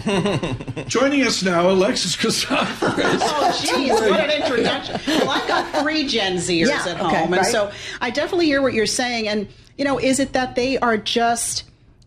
Joining us now, Alexis Christoforous. Oh, geez, what an introduction. Well, I've got 3 Gen Zers at home, and so I definitely hear what you're saying. And, is it that they are just...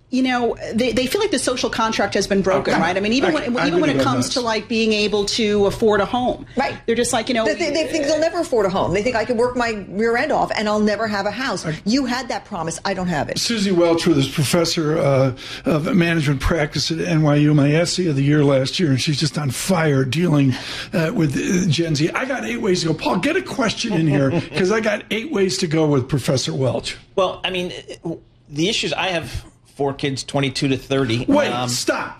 they feel like the social contract has been broken, right? I mean, even when it comes to like being able to afford a home, right? They're just like, they think they'll never afford a home. They think I can work my rear end off and I'll never have a house. You had that promise. I don't have it. Susie Welch is professor of management practice at NYU, my essay of the year last year, and she's just on fire dealing with Gen Z. I got 8 ways to go. Paul, get a question in here because I got 8 ways to go with Professor Welch. Well, I mean, the issues I have. 4 kids, 22 to 30. Wait, stop.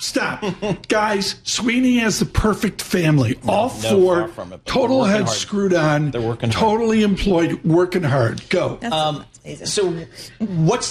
Guys, Sweeney has the perfect family. All 4, total head screwed on, they're working totally hard. Employed, working hard. Go. So what's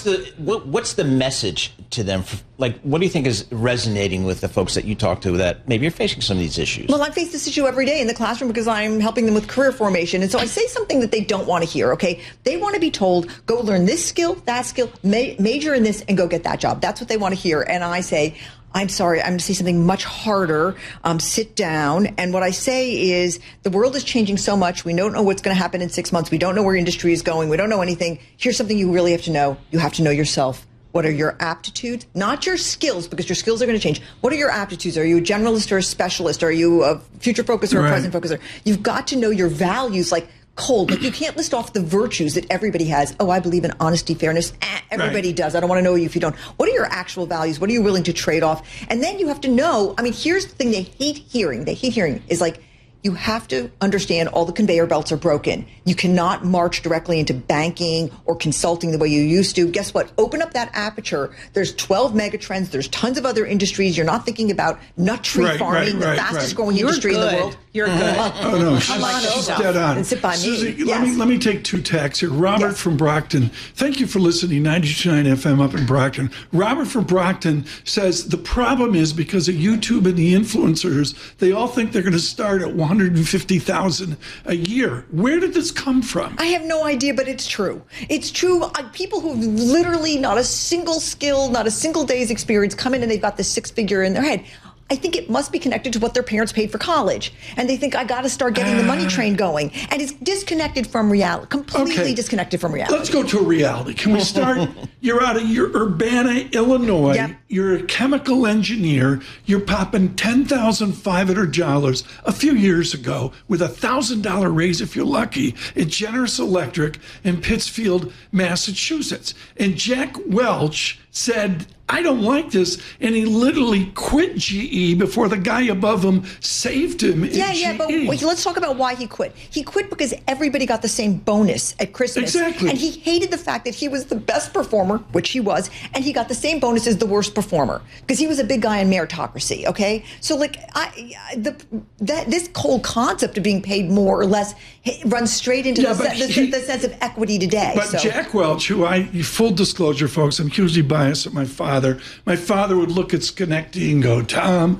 the message to them? Like, what do you think is resonating with the folks that you talk to that maybe are facing some of these issues? Well, I face this issue every day in the classroom because I'm helping them with career formation. And so I say something that they don't want to hear, okay? They want to be told, go learn this skill, that skill, major in this, and go get that job. That's what they want to hear. And I say, I'm sorry, I'm going to say something much harder. Sit down. And what I say is the world is changing so much. We don't know what's going to happen in 6 months. We don't know where industry is going. We don't know anything. Here's something you really have to know. You have to know yourself. What are your aptitudes? Not your skills, because your skills are going to change. What are your aptitudes? Are you a generalist or a specialist? Are you a future focuser or a present focuser? You've got to know your values, like cold. Like you can't list off the virtues that everybody has. Oh, I believe in honesty, fairness. Everybody does. I don't want to know you if you don't. What are your actual values? What are you willing to trade off? And then you have to know, I mean, here's the thing they hate hearing. They hate hearing is like, you have to understand all the conveyor belts are broken. You cannot march directly into banking or consulting the way you used to. Guess what? Open up that aperture. There's 12 mega trends. There's tons of other industries. You're not thinking about nut tree farming, the fastest growing industry in the world. You're good. Oh, no, she's dead on. And sit by Susie, me. Yes. let me take 2 texts here. Robert from Brockton. Thank you for listening. 92.9 FM up in Brockton. Robert from Brockton says the problem is because of YouTube and the influencers, they all think they're going to start at $150,000 a year. Where did this come from? I have no idea, but it's true. It's true. People who've literally not a single skill, not a single day's experience come in and they've got this 6-figure in their head. I think it must be connected to what their parents paid for college. And they think, I got to start getting the money train going. And it's disconnected from reality, completely disconnected from reality. Let's go to reality. Can we start? You're out of Urbana, Illinois. Yep. You're a chemical engineer. You're popping $10,500 a few years ago with a $1,000 raise if you're lucky at Generous Electric in Pittsfield, Massachusetts. And Jack Welch said, I don't like this, and he literally quit GE before the guy above him saved him at GE. But let's talk about why he quit. He quit because everybody got the same bonus at Christmas. Exactly. And he hated the fact that he was the best performer, which he was, and he got the same bonus as the worst performer because he was a big guy in meritocracy, okay? So, like, this whole concept of being paid more or less runs straight into the sense of equity today. But Jack Welch, who full disclosure, folks, I'm hugely biased at my father. My father would look at Schenectady and go, Tom,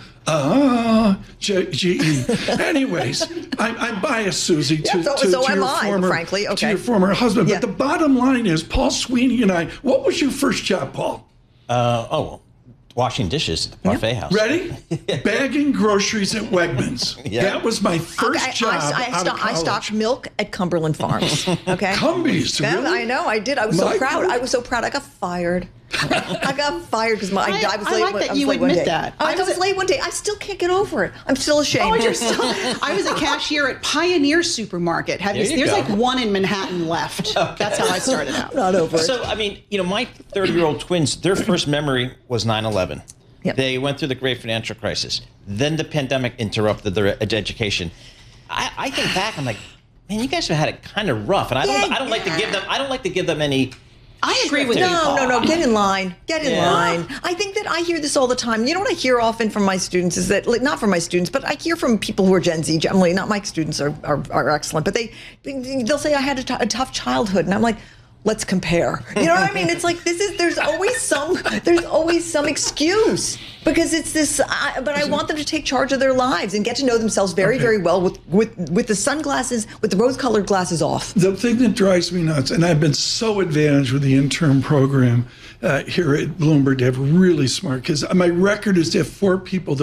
GE. Anyways, I'm biased, Susie, to your former husband. Yeah. But the bottom line is, Paul Sweeney and I, what was your first job, Paul? Washing dishes at the buffet house. Ready? Bagging groceries at Wegmans. Yeah. That was my first job out of college. I stocked milk at Cumberland Farms. Okay. Cumbies, really? I know, I did. I was so proud. I was so proud. I got fired. I got fired because I was late. I like that you admit that. I was late one day. I still can't get over it. I'm still ashamed. I was a cashier at Pioneer Supermarket. There's like one in Manhattan left. Okay. That's how I started out. Not over it. So, I mean, my 30-year-old twins, their first memory was 9/11. Yep. They went through the great financial crisis. Then the pandemic interrupted their education. I think back, I'm like, man, you guys have had it kind of rough, and I don't like to give them any. I agree with you. No. Get in line. Get in line. I think that I hear this all the time. You know what I hear often from my students is that, like, not from my students, but I hear from people who are Gen Z. Generally, not my students are excellent, but they'll say I had a tough childhood, and I'm like, let's compare. You know what I mean? It's like there's always some excuse because it's this. But I want them to take charge of their lives and get to know themselves very, very well with the sunglasses, with the rose-colored glasses off. The thing that drives me nuts, and I've been so advantaged with the intern program here at Bloomberg to have really smart, because my record is to have 4 people